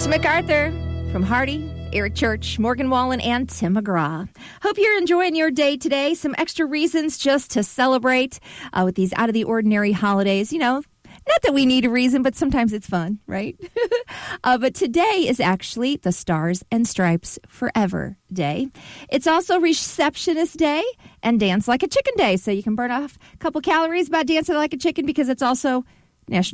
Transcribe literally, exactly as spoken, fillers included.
Melissa MacArthur from Hardy, Eric Church, Morgan Wallen, and Tim McGraw. Hope you're enjoying your day today. Some extra reasons just to celebrate uh, with these out-of-the-ordinary holidays. You know, not that we need a reason, but sometimes it's fun, right? uh, but today is actually the Stars and Stripes Forever Day. It's also Receptionist Day and Dance Like a Chicken Day. So you can burn off a couple calories by dancing like a chicken because it's also National